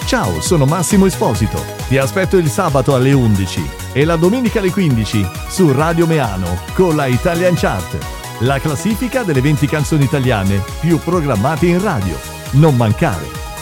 Ciao, sono Massimo Esposito. Ti aspetto il sabato alle 11 e la domenica alle 15 su Radio Meano con la Italian Chart, la classifica delle 20 canzoni italiane più programmate in radio. Non mancare.